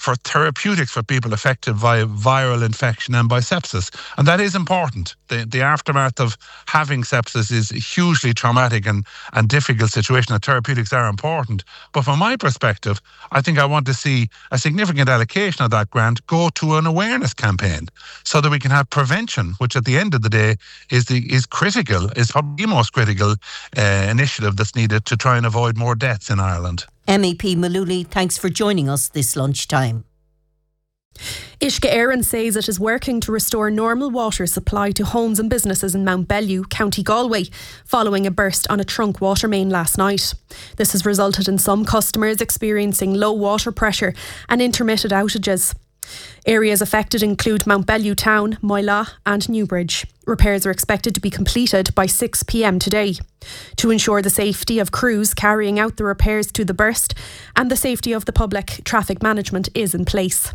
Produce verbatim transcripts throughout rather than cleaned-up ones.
for therapeutics for people affected by viral infection and by sepsis. And that is important. The, the aftermath of having sepsis is a hugely traumatic and, and difficult situation, and therapeutics are important. But from my perspective, I think I want to see a significant allocation of that grant go to an awareness campaign so that we can have prevention, which at the end of the day is the is critical, is probably the most critical uh, initiative that's needed to try and avoid more deaths in Ireland. M E P Mullooly, thanks for joining us this lunchtime. Uisce Éireann says it is working to restore normal water supply to homes and businesses in Mount Bellew, County Galway, following a burst on a trunk water main last night. This has resulted in some customers experiencing low water pressure and intermittent outages. Areas affected include Mount Bellew Town, Moyla and Newbridge. Repairs are expected to be completed by six p.m. today. To ensure the safety of crews carrying out the repairs to the burst and the safety of the public, traffic management is in place.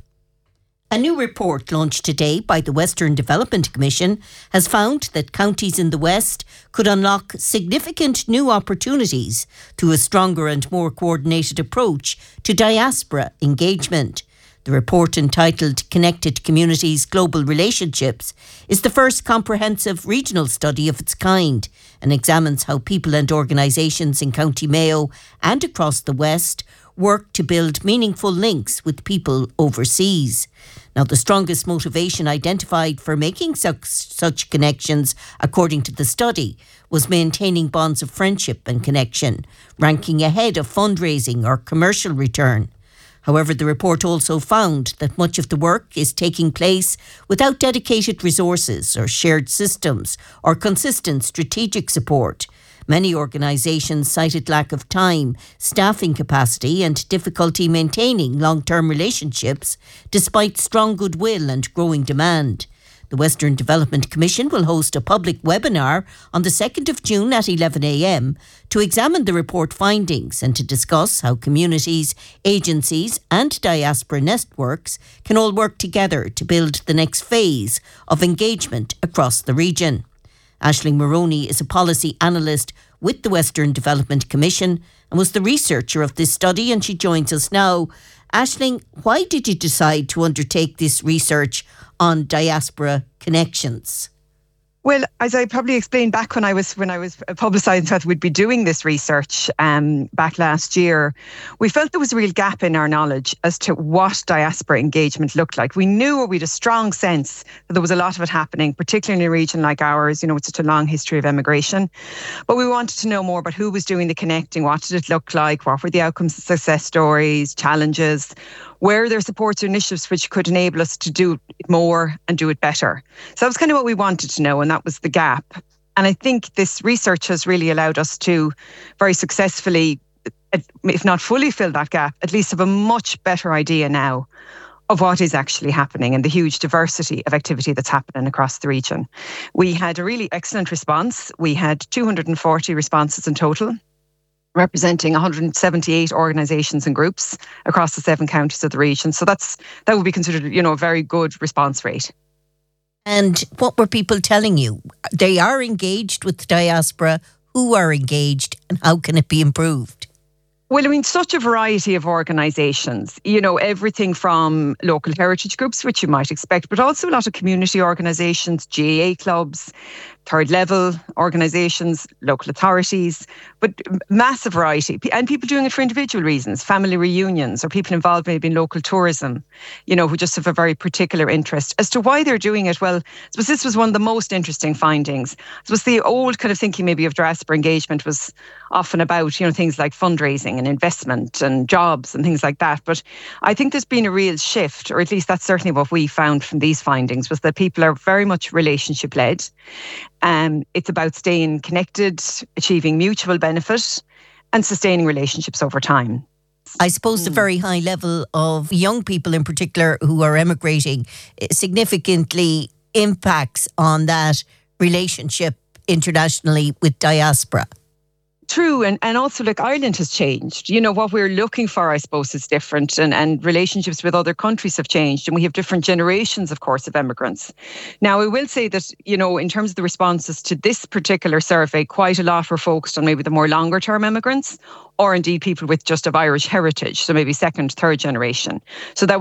A new report launched today by the Western Development Commission has found that counties in the West could unlock significant new opportunities through a stronger and more coordinated approach to diaspora engagement. The report, entitled Connected Communities Global Relationships, is the first comprehensive regional study of its kind and examines how people and organisations in County Mayo and across the West work to build meaningful links with people overseas. Now, the strongest motivation identified for making such, such connections, according to the study, was maintaining bonds of friendship and connection, ranking ahead of fundraising or commercial return. However, the report also found that much of the work is taking place without dedicated resources or shared systems or consistent strategic support. Many organisations cited lack of time, staffing capacity and difficulty maintaining long-term relationships despite strong goodwill and growing demand. The Western Development Commission will host a public webinar on the second of June at eleven a.m. to examine the report findings and to discuss how communities, agencies and diaspora networks can all work together to build the next phase of engagement across the region. Aisling Moroney is a policy analyst with the Western Development Commission and was the researcher of this study, and she joins us now. Aisling, why did you decide to undertake this research on diaspora connections? Well, as I probably explained back when I was when I was publicising that we'd be doing this research um, back last year, we felt there was a real gap in our knowledge as to what diaspora engagement looked like. We knew, or we had a strong sense that there was a lot of it happening, particularly in a region like ours, you know, with such a long history of emigration. But we wanted to know more about who was doing the connecting, what did it look like, what were the outcomes, success stories, challenges, where are there supports or initiatives which could enable us to do it more and do it better. So that was kind of what we wanted to know, and that was the gap. And I think this research has really allowed us to very successfully, if not fully fill that gap, at least have a much better idea now of what is actually happening and the huge diversity of activity that's happening across the region. We had a really excellent response. We had two hundred forty responses in total, representing one hundred seventy-eight organisations and groups across the seven counties of the region. So that's that would be considered, you know, a very good response rate. And what were people telling you? They are engaged with the diaspora. Who are engaged, and how can it be improved? Well, I mean, such a variety of organisations, you know, everything from local heritage groups, which you might expect, but also a lot of community organisations, G A A clubs, third level organisations, local authorities, but massive variety. And people doing it for individual reasons, family reunions, or people involved maybe in local tourism, you know, who just have a very particular interest. As to why they're doing it, well, I suppose this was one of the most interesting findings. I suppose the old kind of thinking maybe of diaspora engagement was often about, you know, things like fundraising and investment and jobs and things like that. But I think there's been a real shift, or at least that's certainly what we found from these findings, was that people are very much relationship led. Um, it's about staying connected, achieving mutual benefit and sustaining relationships over time. I suppose the very high level of young people in particular who are emigrating significantly impacts on that relationship internationally with diaspora. True, and, and also like Ireland has changed. You know, what we're looking for, I suppose, is different, and, and relationships with other countries have changed, and we have different generations, of course, of immigrants. Now, I will say that, you know, in terms of the responses to this particular survey, quite a lot were focused on maybe the more longer term immigrants, or indeed people with just of Irish heritage, so maybe second, third generation. So that